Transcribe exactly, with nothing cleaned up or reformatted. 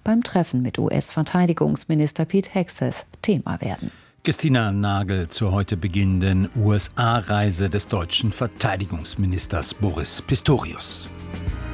beim Treffen mit U S-Verteidigungsminister Pete Hegseth Thema werden. Christina Nagel zur heute beginnenden U S A-Reise des deutschen Verteidigungsministers Boris Pistorius.